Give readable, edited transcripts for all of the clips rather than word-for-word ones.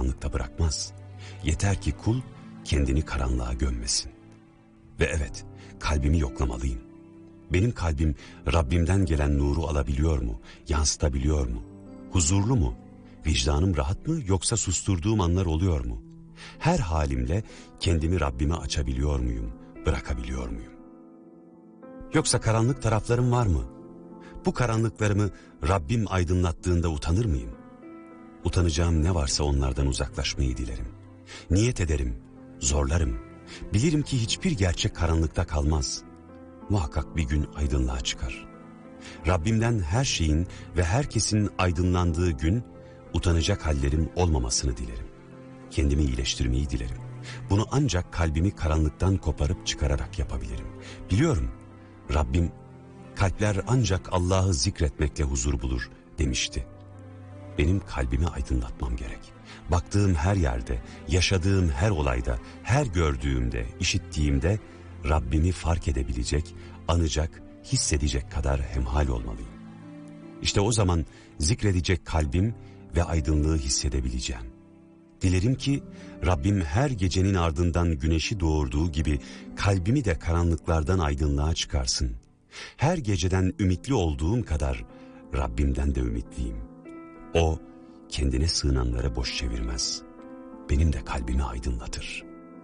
karanlıkta bırakmaz. Yeter ki kul kendini karanlığa gömmesin. Ve evet, kalbimi yoklamalıyım. Benim kalbim Rabbimden gelen nuru alabiliyor mu, yansıtabiliyor mu? Huzurlu mu? Vicdanım rahat mı yoksa susturduğum anlar oluyor mu? Her halimle kendimi Rabbime açabiliyor muyum, bırakabiliyor muyum? Yoksa karanlık taraflarım var mı? Bu karanlıklarımı Rabbim aydınlattığında utanır mıyım? Utanacağım ne varsa onlardan uzaklaşmayı dilerim. Niyet ederim, zorlarım. Bilirim ki hiçbir gerçek karanlıkta kalmaz. Muhakkak bir gün aydınlığa çıkar. Rabbimden her şeyin ve herkesin aydınlandığı gün utanacak hallerim olmamasını dilerim. Kendimi iyileştirmeyi dilerim. Bunu ancak kalbimi karanlıktan koparıp çıkararak yapabilirim. Biliyorum, Rabbim kalpler ancak Allah'ı zikretmekle huzur bulur demişti. Benim kalbimi aydınlatmam gerek. Baktığım her yerde, yaşadığım her olayda, her gördüğümde, işittiğimde Rabbimi fark edebilecek, anacak, hissedecek kadar hemhal olmalıyım. İşte o zaman zikredecek kalbim ve aydınlığı hissedebileceğim. Dilerim ki Rabbim her gecenin ardından güneşi doğurduğu gibi kalbimi de karanlıklardan aydınlığa çıkarsın. Her geceden ümitli olduğum kadar Rabbimden de ümitliyim. O kendine sığınanları boş çevirmez. Benim de kalbimi aydınlatır.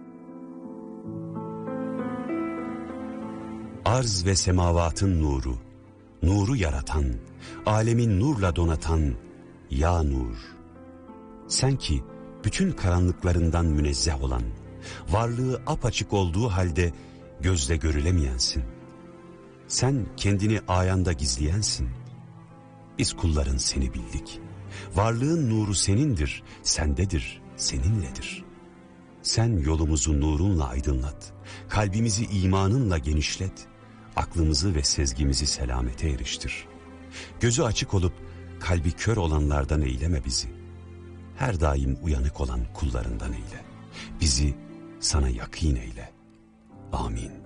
Arz ve semavatın nuru, nuru yaratan, alemin nurla donatan ya nur. Sen ki bütün karanlıklarından münezzeh olan, varlığı apaçık olduğu halde gözle görülemeyensin. Sen kendini ayanda gizleyensin. Biz kulların seni bildik. Varlığın nuru senindir, sendedir, seninledir. Sen yolumuzu nurunla aydınlat, kalbimizi imanınla genişlet, aklımızı ve sezgimizi selamete eriştir. Gözü açık olup kalbi kör olanlardan eyleme bizi. Her daim uyanık olan kullarından eyle. Bizi sana yakîn eyle. Amin.